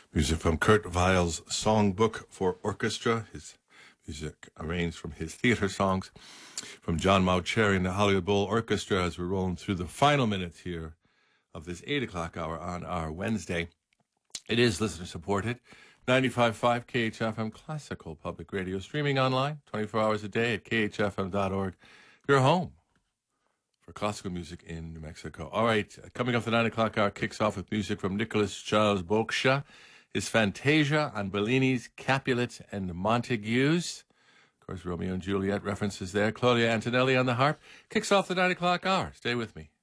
Music from Kurt Weill's Songbook for Orchestra, his music arranged from his theater songs. From John Mauceri and the Hollywood Bowl Orchestra, as we're rolling through the final minutes here of this 8 o'clock hour on our Wednesday. It is listener-supported, 95.5 KHFM Classical Public Radio, streaming online 24 hours a day at khfm.org. Your home for classical music in New Mexico. All right, coming up the 9 o'clock hour kicks off with music from Nicholas Charles Boksha, his Fantasia on Bellini's Capulet and Montagues. Of course, Romeo and Juliet references there. Claudia Antonelli on the harp kicks off the 9 o'clock hour. Stay with me.